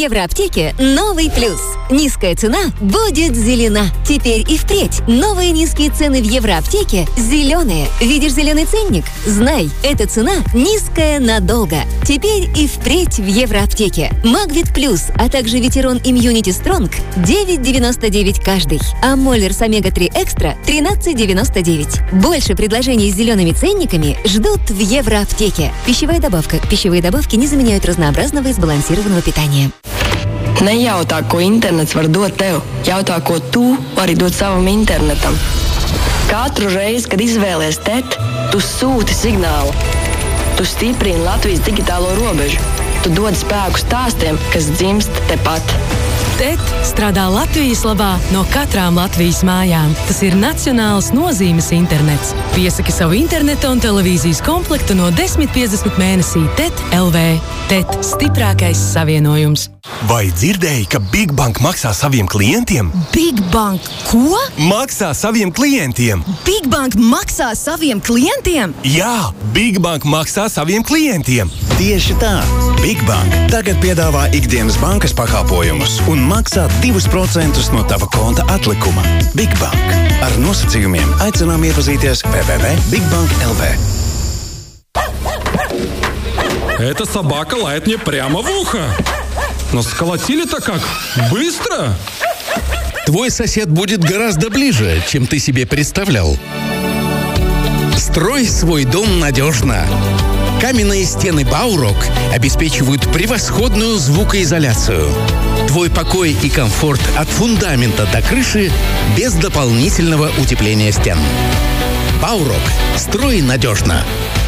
Евроаптеке новый плюс. Низкая цена будет зелена. Теперь и впредь. Новые низкие цены в Евроаптеке зеленые. Видишь зеленый ценник? Знай, эта цена низкая надолго. Теперь и впредь в Евроаптеке. Магвит Плюс, а также Ветерон Имьюнити Стронг 9,99 каждый. А Моллерс Омега-3 Экстра 13,99. Больше предложений с зелеными ценниками ждут в Евроаптеке. Пищевая добавка. Пищевые добавки не заменяют разнообразного и сбалансированного питания. Nejautā, ko internets var dot tev. Jautā, ko tu vari dot savam internetam. Katru reizi, kad izvēlies TET, tu sūti signālu. Tu stiprini Latvijas digitālo robežu. Tu dod spēku stāstiem, kas dzimst tepat. TET strādā Latvijas labā no katrām Latvijas mājām. Tas ir nacionāls nozīmes internets. Piesaki savu interneta un televīzijas komplektu no 10,50 mēnesī TET LV. TET – stiprākais savienojums. Vai dzirdēji, ka Big Bank maksā saviem klientiem? Big Bank ko? Maksā saviem klientiem. Big Bank maksā saviem klientiem? Jā, Big Bank maksā saviem klientiem. Tieši tā. Big Bank tagad piedāvā ikdienas bankas pakalpojumus un maksā 2% no tava konta atlikuma. Big Bank. Ar nosacījumiem aicinām iepazīties www.bigbank.lv. Эта собака лает мне прямо в ухо. Но сколотили-то как? Быстро! Твой сосед будет гораздо ближе, чем ты себе представлял. Строй свой дом надежно. Каменные стены Баурок обеспечивают превосходную звукоизоляцию. Твой покой и комфорт от фундамента до крыши без дополнительного утепления стен. Баурок. Строй надежно.